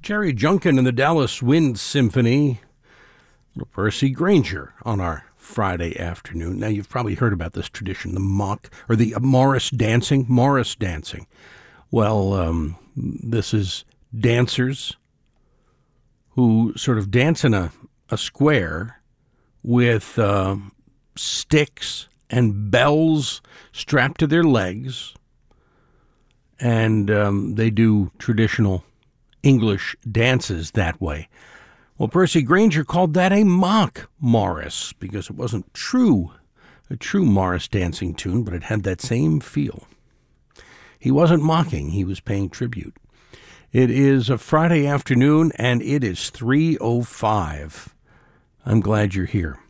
Jerry Junkin and the Dallas Wind Symphony, little Percy Grainger on our Friday afternoon. Now, you've probably heard about this tradition, the mock, or the Morris dancing. Morris dancing. Well, this is dancers who sort of dance in a square with sticks and bells strapped to their legs, and they do traditional English dances that way. Well, Percy Grainger called that a mock Morris because it wasn't a true Morris dancing tune, but it had that same feel. He wasn't mocking, he was paying tribute. It is a Friday afternoon, and it is 3:05. I'm glad you're here.